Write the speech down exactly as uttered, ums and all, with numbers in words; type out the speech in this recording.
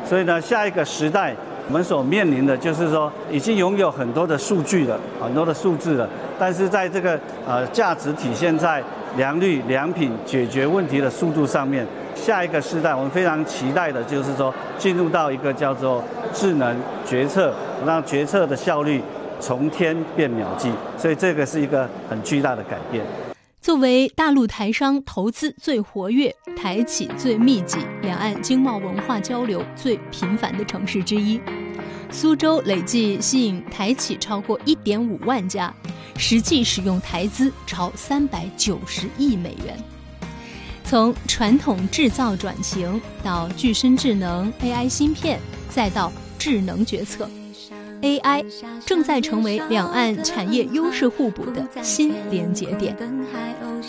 所以呢，下一个时代我们所面临的就是说，已经拥有很多的数据了，很多的数字了，但是在这个呃价值体现在良率、良品、解决问题的速度上面。下一个时代，我们非常期待的就是说，进入到一个叫做智能决策，让决策的效率从天变秒计，所以这个是一个很巨大的改变。 作为大陆台商投资最活跃、台企最密集、两岸经贸文化交流最频繁的城市之一，苏州累计吸引台企超过 一点五万家，实际使用台资超三百九十亿美元。从传统制造转型到具身智能 A I 芯片，再到智能决策， A I 正在成为两岸产业优势互补的新连结点。